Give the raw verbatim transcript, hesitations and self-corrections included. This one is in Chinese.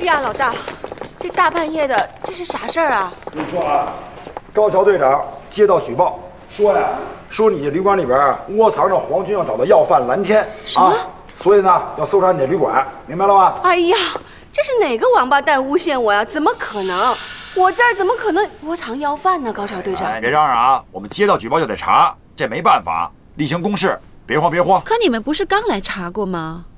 呀，老大，这大半夜的，这是啥事儿啊？ 你说啊，高桥队长接到举报，说呀，说你这旅馆里边窝藏着皇军要找的要犯蓝天， 什么？ 啊、所以呢，要搜查你这旅馆，明白了吗？ 哎呀，这是哪个王八蛋诬陷我呀？怎么可能？我这儿怎么可能窝藏要犯呢？高桥队长， 哎，别嚷嚷啊！我们接到举报就得查，这没办法，例行公事，别慌别慌。 可你们不是刚来查过吗？